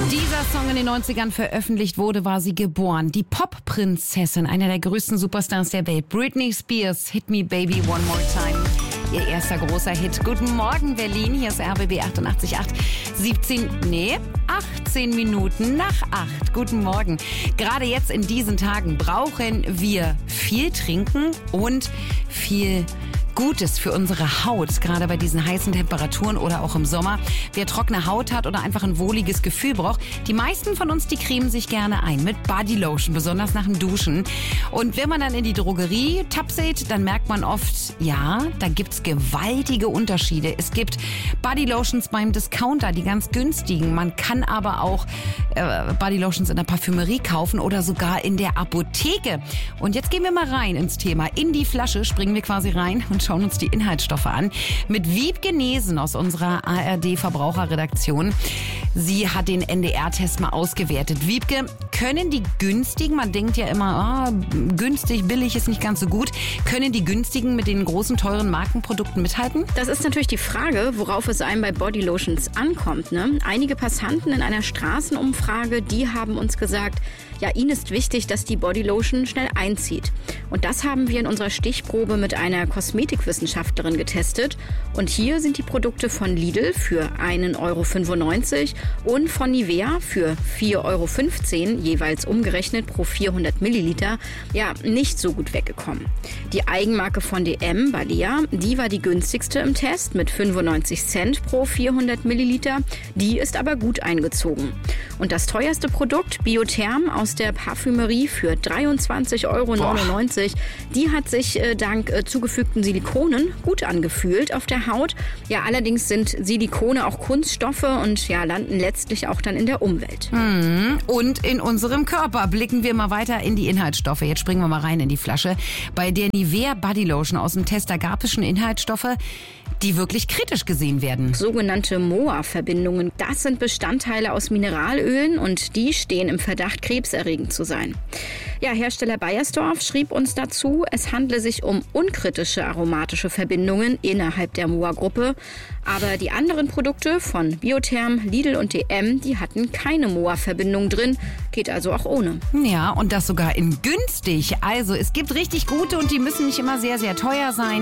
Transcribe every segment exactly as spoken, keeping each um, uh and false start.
dieser Song in den neunzigern veröffentlicht wurde, war sie geboren. Die Pop-Prinzessin, einer der größten Superstars der Welt. Britney Spears, Hit Me Baby One More Time. Ihr erster großer Hit. Guten Morgen Berlin, hier ist R B B achtundachtzig Komma acht. siebzehn, nee, achtzehn Minuten nach acht. Guten Morgen. Gerade jetzt in diesen Tagen brauchen wir viel trinken und viel Gutes für unsere Haut, gerade bei diesen heißen Temperaturen oder auch im Sommer. Wer trockene Haut hat oder einfach ein wohliges Gefühl braucht, die meisten von uns, die cremen sich gerne ein mit Bodylotion, besonders nach dem Duschen. Und wenn man dann in die Drogerie tapselt, dann merkt man oft, ja, da gibt's gewaltige Unterschiede. Es gibt Bodylotions beim Discounter, die ganz günstigen. Man kann aber auch äh, Bodylotions in der Parfümerie kaufen oder sogar in der Apotheke. Und jetzt gehen wir mal rein ins Thema. In die Flasche springen wir quasi rein und schauen uns die Inhaltsstoffe an. Mit Wiebke Nesen aus unserer A R D-Verbraucherredaktion. Sie hat den N D R-Test mal ausgewertet. Wiebke, können die günstigen, man denkt ja immer, ah, günstig, billig ist nicht ganz so gut, können die günstigen mit den großen, teuren Markenprodukten mithalten? Das ist natürlich die Frage, worauf es einem bei Bodylotions ankommt. Ne? Einige Passanten in einer Straßenumfrage, die haben uns gesagt, ja, ihnen ist wichtig, dass die Bodylotion schnell einzieht. Und das haben wir in unserer Stichprobe mit einer Kosmetikwissenschaftlerin getestet. Und hier sind die Produkte von Lidl für ein Euro fünfundneunzig und von Nivea für vier Euro fünfzehn, jeweils umgerechnet pro vierhundert Milliliter, ja, nicht so gut weggekommen. Die Eigenmarke von D M, Balea, die war die günstigste im Test mit fünfundneunzig Cent pro vierhundert Milliliter. Die ist aber gut eingezogen. Und das teuerste Produkt, Biotherm aus der Parfümerie für dreiundzwanzig Euro neunundneunzig, die hat sich äh, dank äh, zugefügten Silikonen gut angefühlt auf der Haut. Ja, allerdings sind Silikone auch Kunststoffe und ja, landen letztlich auch dann in der Umwelt. Mhm. Und in unserem Körper blicken wir mal weiter in die Inhaltsstoffe. Jetzt springen wir mal rein in die Flasche. Bei der Nivea Bodylotion aus dem Test, da gab es schon Inhaltsstoffe, die wirklich kritisch gesehen werden. Sogenannte M O A-Verbindungen, das sind Bestandteile aus Mineralölen und die stehen im Verdacht, krebserregend zu sein. Ja, Hersteller Beiersdorf schrieb uns dazu, es handle sich um unkritische aromatische Verbindungen innerhalb der M O A-Gruppe. Aber die anderen Produkte von Biotherm, Lidl und D M, die hatten keine M O A-Verbindung drin. Geht also auch ohne. Ja, und das sogar in günstig. Also es gibt richtig gute und die müssen nicht immer sehr, sehr teuer sein.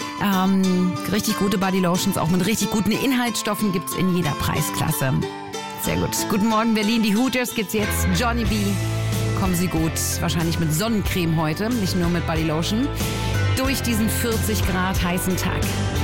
Ähm, richtig gute Bodylotions, auch mit richtig guten Inhaltsstoffen, gibt's in jeder Preisklasse. Sehr gut. Guten Morgen Berlin, die Hooters gibt's jetzt. Johnny B. Kommen Sie gut, wahrscheinlich mit Sonnencreme heute, nicht nur mit Bodylotion, durch diesen vierzig Grad heißen Tag.